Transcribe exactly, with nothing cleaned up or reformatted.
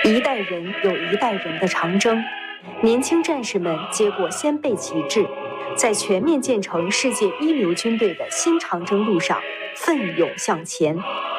一代人有一代人的长征，年轻战士们接过先辈旗帜，在全面建成世界一流军队的新长征路上奋勇向前。